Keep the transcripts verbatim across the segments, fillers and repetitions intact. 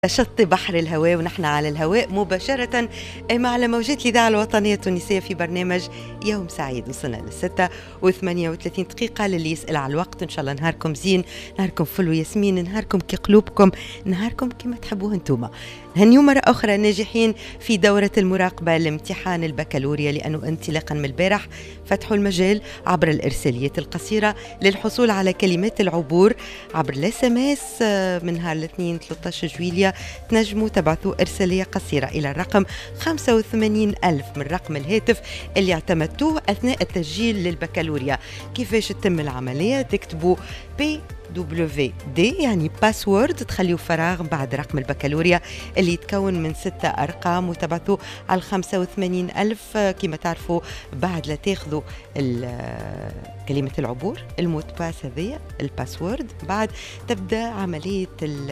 شط بحر الهواء ونحن على الهواء مباشرة مع موجات الإذاعة الوطنية التونسية في برنامج يوم سعيد. وصلنا للستة وثمانية وثلاثين دقيقة. للي يسأل على الوقت إن شاء الله نهاركم زين، نهاركم فل وياسمين، نهاركم كي قلوبكم، نهاركم كما تحبوه انتوما. هنيو مرة أخرى ناجحين في دورة المراقبة لامتحان البكالوريا، لأنه انطلاقا من البارح فتحوا المجال عبر الإرساليات القصيرة للحصول على كلمات العبور عبر الاس ام اس من نهار الاثنين ثلاثة عشر جويلية. تنجموا تبعثوا إرسالية قصيرة إلى الرقم خمسة وثمانين ألف من رقم الهاتف اللي اعتمدتوه أثناء التسجيل للبكالوريا. كيفاش تتم العملية؟ تكتبوا بي دبليو دي يعني باسورد، تخليوا فراغ بعد رقم البكالوريا اللي يتكون من ستة أرقام وتبعثوا على خمسة وثمانين ألف. كما تعرفوا بعد لا تاخذوا كلمة العبور الموت باس هذية الباسورد، بعد تبدأ عملية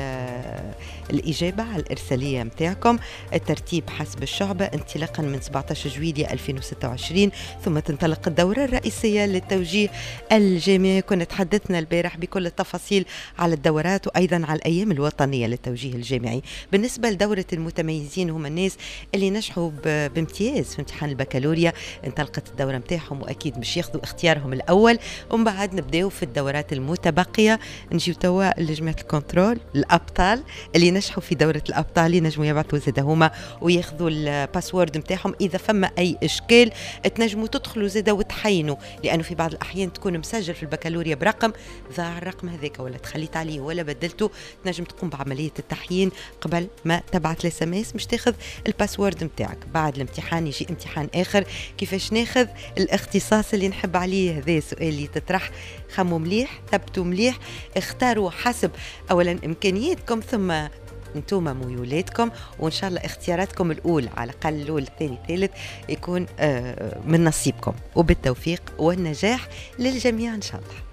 الإجابة على الإرسالية متاعكم. الترتيب حسب الشعبة انطلاقا من سبعة عشر جويلية ألفين وستة وعشرين، ثم تنطلق الدورة الرئيسية للتوجيه الجامعي. كنا تحدثنا البارح بكل التفاصيل على الدورات وأيضا على الأيام الوطنية للتوجيه الجامعي. بالنسبة لدورة المتميزين هم الناس اللي نجحوا بامتياز في امتحان البكالوريا، انطلقت الدورة متاعهم وأكيد مش ياخذوا اختيارهم الأول، ومن بعد نبداو في الدورات المتبقية. نجيو توا لجماعة الكنترول الأبطال اللي نجحوا في دورة الأبطال ينجموا يبعثوا زادا هما وياخذوا الباسورد متاعهم. إذا فما أي إشكال تنجموا تدخلوا زادا وتحينوا، لأنه في بعض الأحيان تكون مسجل في البكالوريا برقم ضاع الرقم هذاك ولا تخليت عليه ولا بدلته، تنجم تقوم بعملية التحيين قبل ما تبعث لي اس ام اس مش تاخذ الباسورد متاعك. بعد الامتحان يجي امتحان آخر، كيفاش ناخذ الاختصاص اللي نحب عليه؟ هذا سؤال اللي تطرح. خموا مليح، ثبتوا مليح، اختاروا حسب أولا إمكانياتكم ثم انتوما ميولاتكم، وإن شاء الله اختياراتكم الأولى على الأقل الأول الثاني الثالث يكون من نصيبكم. وبالتوفيق والنجاح للجميع إن شاء الله.